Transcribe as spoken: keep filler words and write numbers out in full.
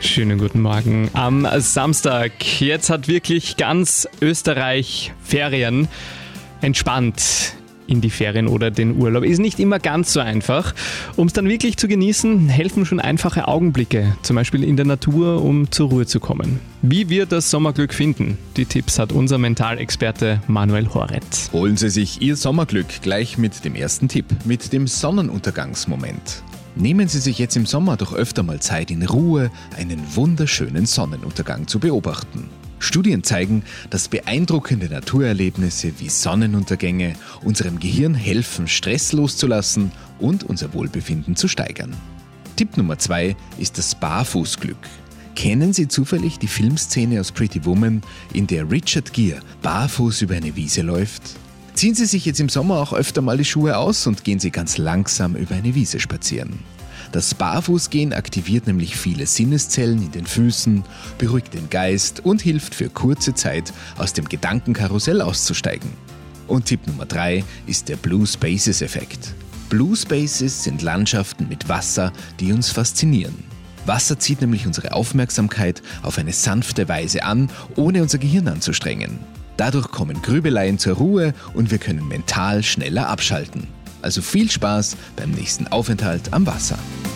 Schönen guten Morgen. Am Samstag, jetzt hat wirklich ganz Österreich Ferien. Entspannt in die Ferien oder den Urlaub. Ist nicht immer ganz so einfach. Um es dann wirklich zu genießen, helfen schon einfache Augenblicke, zum Beispiel in der Natur, um zur Ruhe zu kommen. Wie wir das Sommerglück finden, die Tipps hat unser Mentalexperte Manuel Horetz. Holen Sie sich Ihr Sommerglück gleich mit dem ersten Tipp, mit dem Sonnenuntergangsmoment. Nehmen Sie sich jetzt im Sommer doch öfter mal Zeit, in Ruhe einen wunderschönen Sonnenuntergang zu beobachten. Studien zeigen, dass beeindruckende Naturerlebnisse wie Sonnenuntergänge unserem Gehirn helfen, Stress loszulassen und unser Wohlbefinden zu steigern. Tipp Nummer zwei ist das Barfußglück. Kennen Sie zufällig die Filmszene aus Pretty Woman, in der Richard Gere barfuß über eine Wiese läuft? Ziehen Sie sich jetzt im Sommer auch öfter mal die Schuhe aus und gehen Sie ganz langsam über eine Wiese spazieren. Das Barfußgehen aktiviert nämlich viele Sinneszellen in den Füßen, beruhigt den Geist und hilft für kurze Zeit aus dem Gedankenkarussell auszusteigen. Und Tipp Nummer drei ist der Blue Spaces-Effekt. Blue Spaces sind Landschaften mit Wasser, die uns faszinieren. Wasser zieht nämlich unsere Aufmerksamkeit auf eine sanfte Weise an, ohne unser Gehirn anzustrengen. Dadurch kommen Grübeleien zur Ruhe und wir können mental schneller abschalten. Also viel Spaß beim nächsten Aufenthalt am Wasser.